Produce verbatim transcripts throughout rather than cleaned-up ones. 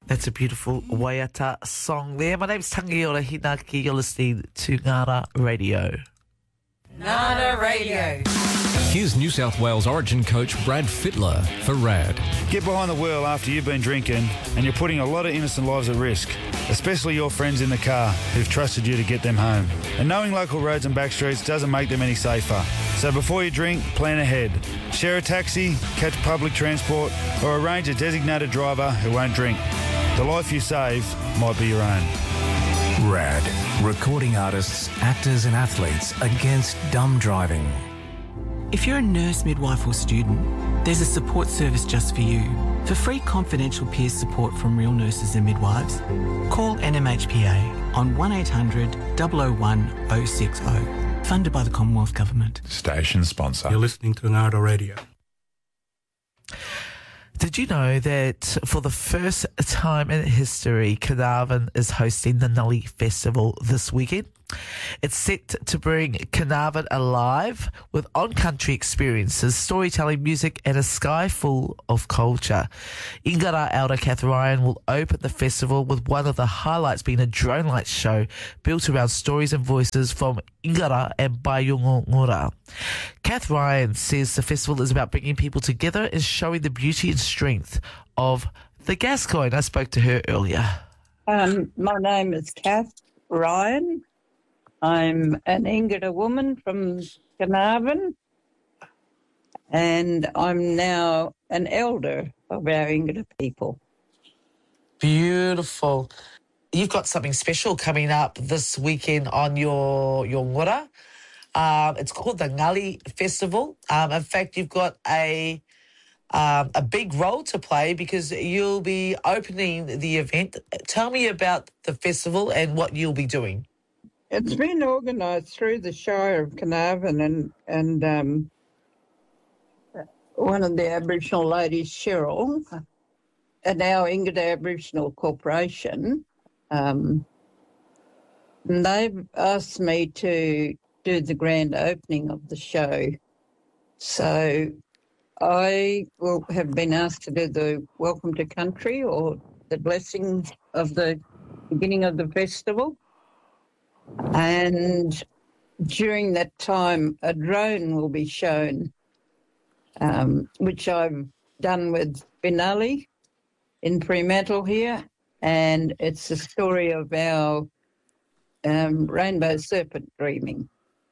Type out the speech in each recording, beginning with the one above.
That's a beautiful Waiata song there. My name's Tangiora Hinaki. You're listening to Ngara Radio. Ngara Radio. Here's New South Wales Origin coach Brad Fittler for RAD. Get behind the wheel after you've been drinking and you're putting a lot of innocent lives at risk, especially your friends in the car who've trusted you to get them home. And knowing local roads and back streets doesn't make them any safer. So before you drink, plan ahead. Share a taxi, catch public transport, or arrange a designated driver who won't drink. The life you save might be your own. RAD, recording artists, actors and athletes against dumb driving. If you're a nurse, midwife or student, there's a support service just for you. For free confidential peer support from real nurses and midwives, call N M H P A on one eight hundred, double oh one, oh six oh. Funded by the Commonwealth Government. Station sponsor. You're listening to Ngara Radio. Did you know that for the first time in history, Carnarvon is hosting the Nully Festival this weekend? It's set to bring Carnarvon alive with on-country experiences, storytelling, music and a sky full of culture. Ingara elder Kath Ryan will open the festival with one of the highlights being a drone light show built around stories and voices from Ingara and Bayungu Ngura. Kath Ryan says the festival is about bringing people together and showing the beauty and strength of the Gascoyne. I spoke to her earlier. Um, my name is Kath Ryan. I'm an Ingara woman from Carnarvon, and I'm now an elder of our Ingara people. Beautiful. You've got something special coming up this weekend on your your ngora. Um, it's called the Nully Festival. Um, in fact, you've got a um, a big role to play because you'll be opening the event. Tell me about the festival and what you'll be doing. It's been organised through the Shire of Carnarvon and, and um, one of the Aboriginal ladies, Cheryl, and our Ingara Aboriginal Corporation. Um, and they've asked me to do the grand opening of the show. So I will have been asked to do the Welcome to Country or the blessing of the beginning of the festival. And during that time, a drone will be shown, um, which I've done with Binali in Fremantle here, and it's the story of our um, rainbow serpent dreaming.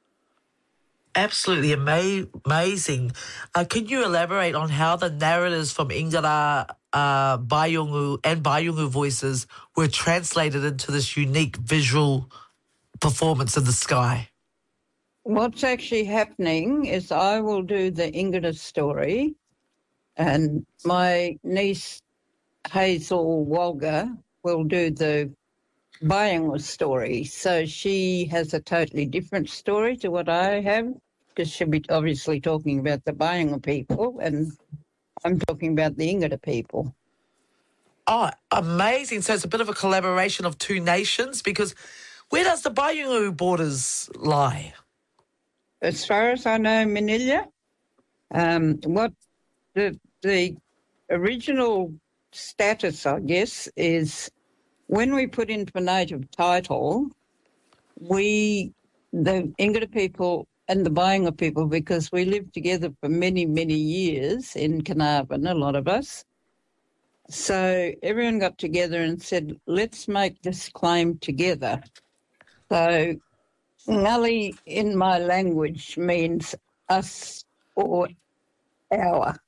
Absolutely ama- amazing. Uh, can you elaborate on how the narratives from Ingara, uh, Bayungu and Bayungu voices were translated into this unique visual performance of the sky? What's actually happening is I will do the Ingara story, and my niece Hazel Walga will do the Bayungu story. So she has a totally different story to what I have, because she'll be obviously talking about the Bayungu people and I'm talking about the Ingara people. Oh, amazing. So it's a bit of a collaboration of two nations, because where does the Bayungu borders lie? As far as I know, Manila, um, what the the original status, I guess, is when we put into a native title, we, the Ingara people and the Bayungu people, because we lived together for many, many years in Carnarvon, a lot of us. So everyone got together and said, let's make this claim together. So Nully in my language means us or our,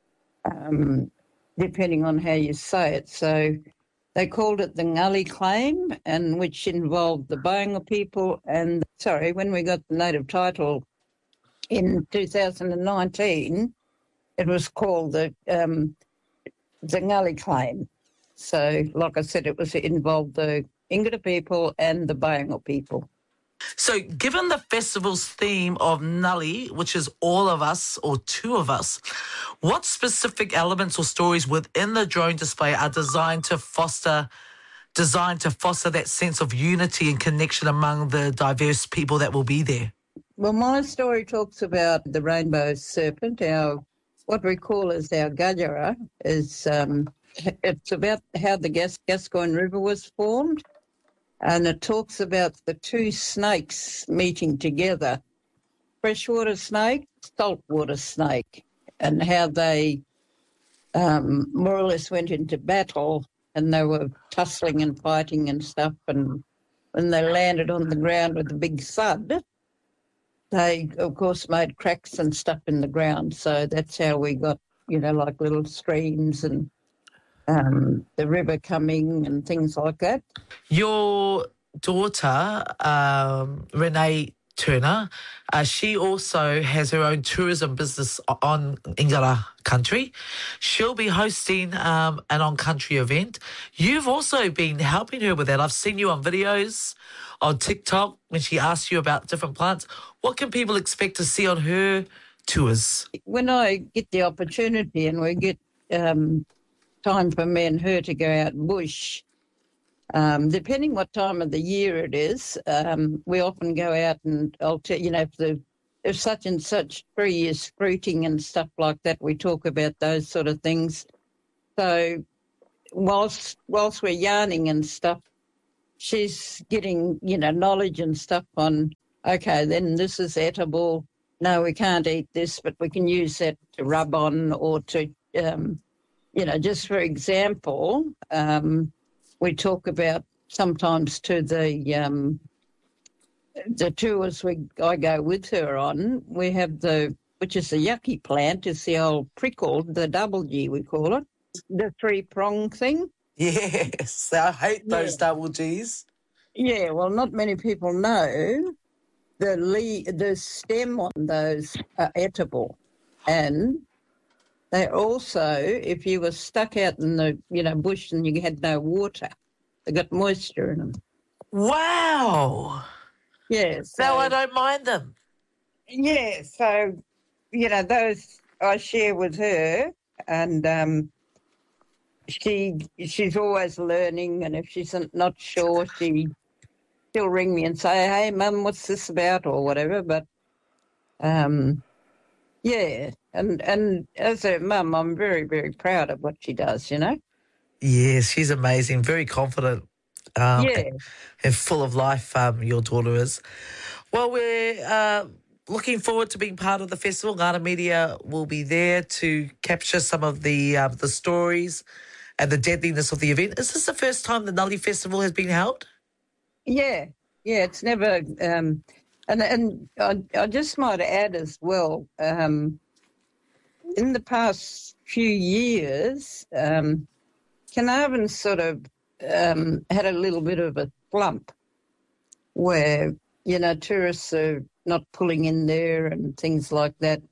um, depending on how you say it. So they called it the Nully claim, and which involved the Bayungu people. And sorry, when we got the native title in two thousand nineteen, it was called the um, the Nully claim. So, like I said, it was it involved the Ingara people and the Bayungu people. So given the festival's theme of Nully, which is all of us or two of us, what specific elements or stories within the drone display are designed to foster designed to foster that sense of unity and connection among the diverse people that will be there? Well, my story talks about the rainbow serpent. Our what we call as our gajara is um, it's about how the Gas- Gascoyne River was formed, and it talks about the two snakes meeting together, freshwater snake, saltwater snake, and how they um, more or less went into battle, and they were tussling and fighting and stuff, and when they landed on the ground with a big thud, they, of course, made cracks and stuff in the ground. So that's how we got, you know, like little streams and um, the river coming and things like that. Your daughter, um, Renee Turner, uh, she also has her own tourism business on Ingara country. She'll be hosting um, an on-country event. You've also been helping her with that. I've seen you on videos on TikTok when she asks you about different plants. What can people expect to see on her tours? When I get the opportunity and we get um, time for me and her to go out bush, Um, depending what time of the year it is, um, we often go out and I'll tell you know if the if such and such tree is fruiting and stuff like that, we talk about those sort of things. So whilst whilst we're yarning and stuff, she's getting you know knowledge and stuff on. Okay, then this is edible. No, we can't eat this, but we can use that to rub on or to um, you know just for example. Um, We talk about sometimes to the um, the tours we I go with her on. We have the which is the yucky plant, is the old prickle, the double G we call it, the three prong thing. Yes, I hate those Yeah. double Gs. Yeah, well, not many people know the le- the stem on those are edible, and they also, if you were stuck out in the you know bush and you had no water, they got moisture in them. Wow. Yeah, so, So I don't mind them. yeah, so you know those I share with her, and um, she she's always learning, and if she's not sure, she she'll ring me and say, "Hey, Mum, what's this about?" or whatever. But um, yeah, and and as her mum, I'm very very proud of what she does. You know. Yes, she's amazing, very confident um, Yeah. and, and full of life, um, your daughter is. Well, we're uh, looking forward to being part of the festival. Ngana Media will be there to capture some of the uh, the stories and the deadliness of the event. Is this the first time the Nully Festival has been held? Yeah, yeah, it's never, um, and and I, I just might add as well, um, in the past few years, um, Carnarvon's sort of um, had a little bit of a slump where, you know, tourists are not pulling in there and things like that.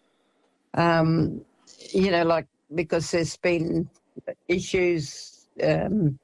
Um, you know, like because there's been issues, um,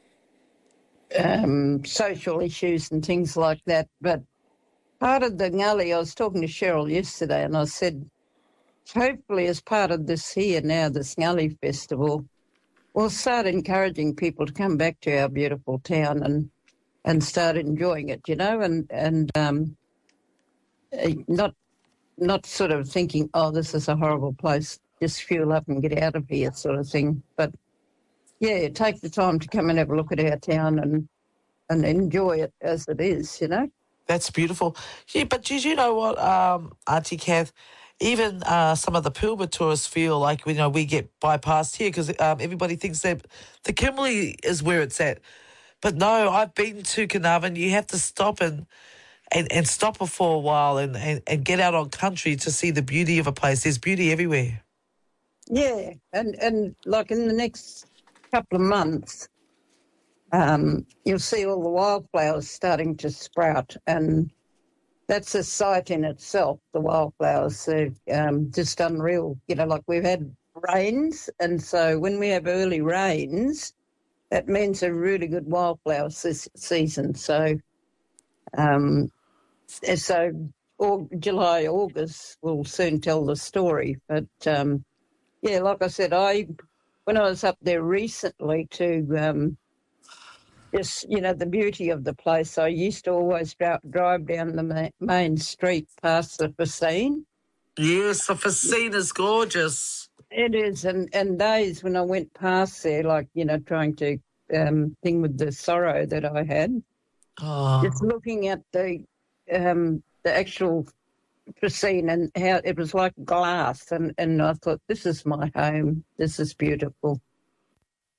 um, social issues and things like that. But part of the Ngully, I was talking to Cheryl yesterday and I said, hopefully as part of this here now, this Ngully Festival, we'll start encouraging people to come back to our beautiful town and and start enjoying it, you know, and, and um, not not sort of thinking, oh, this is a horrible place, just fuel up and get out of here sort of thing. But, yeah, take the time to come and have a look at our town and, and enjoy it as it is, you know. That's beautiful. Yeah, but did you know what, um, Auntie Kath? Even uh, some of the Pilbara tourists feel like, you know, we get bypassed here because um, everybody thinks that the Kimberley is where it's at. But no, I've been to Carnarvon. You have to stop and and, and stop it for a while and, and, and get out on country to see the beauty of a place. There's beauty everywhere. Yeah, and, and like in the next couple of months, um, you'll see all the wildflowers starting to sprout, and that's a sight in itself, the wildflowers. They're um, just unreal. You know, like we've had rains, and so when we have early rains, that means a really good wildflower se- season. So, um, so or, July, August will soon tell the story. But, um, yeah, like I said, I when I was up there recently to um, just, you know, the beauty of the place, I used to always dri- drive down the ma- main street past the Fascine. Yes, the Fascine is gorgeous. It is, and, and days when I went past there, like, you know, trying to um, thing with the sorrow that I had, Oh, just looking at the um, the actual scene and how it was like glass, and, and I thought, this is my home. This is beautiful.